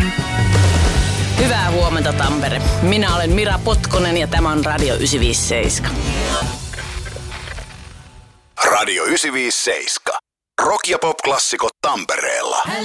Hyvää huomenta, Tampere. Minä olen Mira Potkonen ja tämä on Radio 957. Radio 957. Rock- ja pop-klassikot Tampereella.